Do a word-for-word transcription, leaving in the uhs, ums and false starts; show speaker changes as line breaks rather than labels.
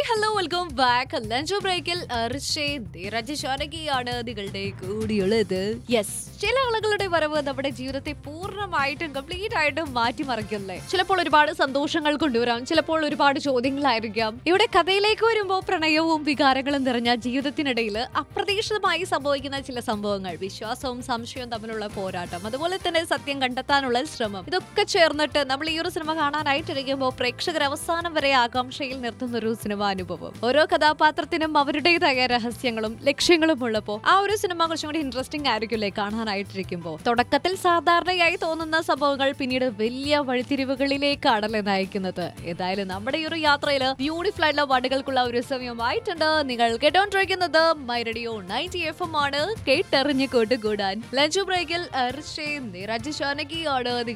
Hello welcome back lunch ബ്രേക്കിൽ ാണ് നിങ്ങളുടെ കൂടിയുള്ളത്. യെസ്, ചില ആളുകളുടെ വരവ് നമ്മുടെ ജീവിതത്തെ പൂർണ്ണമായിട്ടും കംപ്ലീറ്റ് ആയിട്ടും മാറ്റിമറിക്കല്ലേ. ചിലപ്പോൾ ഒരുപാട് സന്തോഷങ്ങൾ കൊണ്ടുവരാം, ചിലപ്പോൾ ഒരുപാട് ചോദ്യങ്ങളായിരിക്കാം. ഇവിടെ കഥയിലേക്ക് വരുമ്പോൾ പ്രണയവും വികാരങ്ങളും നിറഞ്ഞ ജീവിതത്തിനിടയിൽ അപ്രതീക്ഷിതമായി സംഭവിക്കുന്ന ചില സംഭവങ്ങൾ, വിശ്വാസവും സംശയവും തമ്മിലുള്ള പോരാട്ടം, അതുപോലെ തന്നെ സത്യം കണ്ടെത്താനുള്ള ശ്രമം, ഇതൊക്കെ ചേർന്നിട്ട് നമ്മൾ ഈ ഒരു സിനിമ കാണാനായിട്ടിരിക്കുമ്പോൾ പ്രേക്ഷകർ അവസാനം വരെ ആകാംക്ഷയിൽ നിർത്തുന്ന ഒരു സിനിമ അനുഭവം. ഓരോ കഥാപാത്രത്തിനും അവരുടേതായ രഹസ്യങ്ങളും ലക്ഷ്യങ്ങളും ഉള്ളപ്പോൾ ആ ഒരു സിനിമ കുറച്ചും കൂടി ഇൻട്രസ്റ്റിംഗ് ആയിരിക്കില്ലേ കാണാനായിട്ടിരിക്കുമ്പോൾ. തുടക്കത്തിൽ സാധാരണയായി തോന്നുന്ന സംഭവങ്ങൾ പിന്നീട് വലിയ വഴിത്തിരിവുകളിലേക്കാണല്ലേ നയിക്കുന്നത്. ഏതായാലും നമ്മുടെ ഈ ഒരു യാത്രയിൽ ബ്യൂട്ടിഫുൾ ആയിട്ടുള്ള പാട്ടുകൾക്കുള്ള ഒരു സമയമായിട്ടുണ്ട്. നിങ്ങൾ കേട്ടോണ്ടിരിക്കുന്നത് my radio ninety F M ആണ്. കേട്ടെറിഞ്ഞ് കൂട്ടുകൂടാൻ ലഞ്ച് ബ്രേക്കിൽ നിങ്ങളുടെ